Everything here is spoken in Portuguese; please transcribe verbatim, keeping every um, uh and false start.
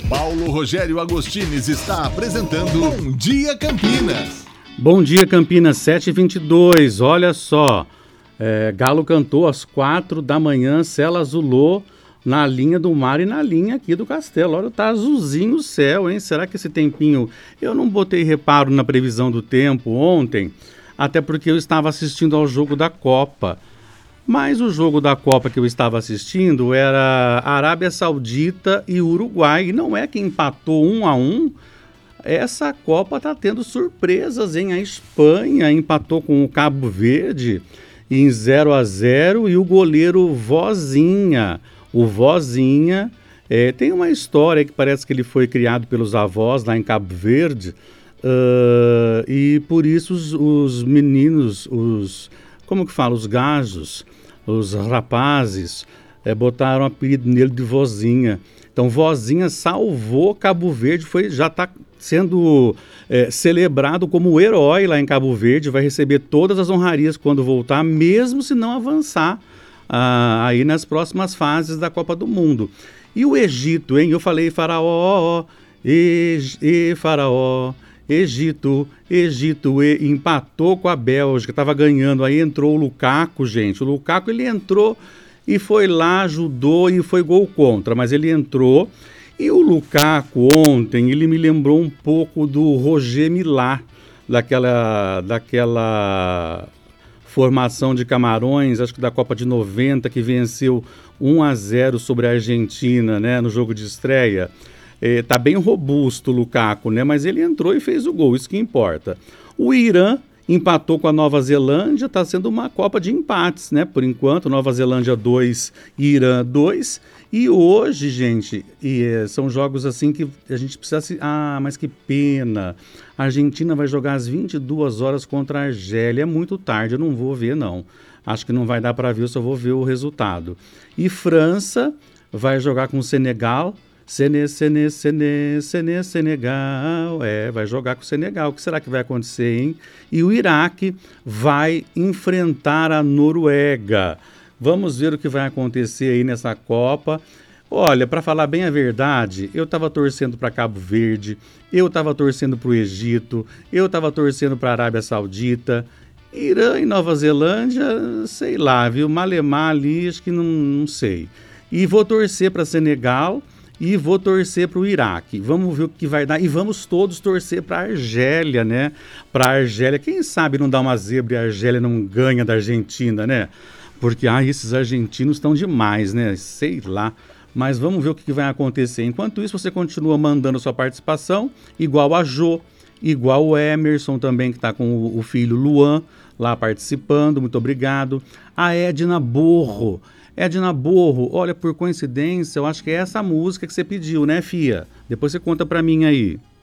Paulo Rogério Agostines está apresentando Bom Dia Campinas. Bom dia, Campinas, sete e vinte e dois. Olha só, é, Galo cantou às quatro da manhã, Cela azulou na linha do mar e na linha aqui do castelo. Olha, tá azulzinho o céu, hein? Será que esse tempinho... Eu não botei reparo na previsão do tempo ontem, até porque eu estava assistindo ao jogo da Copa. Mas o jogo da Copa que eu estava assistindo era Arábia Saudita e Uruguai. E não é que empatou um a um. Essa Copa está tendo surpresas, hein? A Espanha empatou com o Cabo Verde em zero a zero e o goleiro Vozinha. O Vozinha é, tem uma história que parece que ele foi criado pelos avós lá em Cabo Verde. Uh, e por isso os, os meninos, os... como que fala? Os gajos, os rapazes, é, botaram o apelido nele de Vozinha. Então, Vozinha salvou Cabo Verde, foi, já está sendo é, celebrado como herói lá em Cabo Verde, vai receber todas as honrarias quando voltar, mesmo se não avançar ah, aí nas próximas fases da Copa do Mundo. E o Egito, hein? Eu falei faraó, e, e faraó... Egito, Egito, e empatou com a Bélgica, estava ganhando, aí entrou o Lukaku, gente, o Lukaku ele entrou e foi lá, ajudou e foi gol contra, mas ele entrou, e o Lukaku ontem, ele me lembrou um pouco do Roger Milá, daquela, daquela formação de Camarões, acho que da Copa de noventa, que venceu um a zero sobre a Argentina, né, no jogo de estreia. É, tá bem robusto o Lukaku, né? Mas ele entrou e fez o gol, isso que importa. O Irã empatou com a Nova Zelândia, está sendo uma Copa de empates, né? Por enquanto, Nova Zelândia dois, Irã dois. E hoje, gente, e, é, são jogos assim que a gente precisa... Se... Ah, mas que pena! A Argentina vai jogar às vinte e duas horas contra a Argélia. É muito tarde, eu não vou ver, não. Acho que não vai dar para ver, eu só vou ver o resultado. E França vai jogar com o Senegal... Sene, Sene, Sene, Sene, Senegal, é, vai jogar com o Senegal, o que será que vai acontecer, hein? E o Iraque vai enfrentar a Noruega. Vamos ver o que vai acontecer aí nessa Copa. Olha, para falar bem a verdade, eu estava torcendo para Cabo Verde, eu estava torcendo para o Egito, eu estava torcendo para a Arábia Saudita, Irã e Nova Zelândia, sei lá, viu? Malemar ali, acho que não, não sei. E vou torcer para Senegal... E vou torcer para o Iraque. Vamos ver o que vai dar. E vamos todos torcer para a Argélia, né? Para a Argélia. Quem sabe não dá uma zebra e a Argélia não ganha da Argentina, né? Porque, ah, esses argentinos estão demais, né? Sei lá. Mas vamos ver o que vai acontecer. Enquanto isso, você continua mandando sua participação, igual a Jô, igual o Emerson também, que está com o, o filho Luan lá participando. Muito obrigado. A Edna Borro. Edna Borro, olha, por coincidência, eu acho que é essa música que você pediu, né, fia? Depois você conta pra mim aí.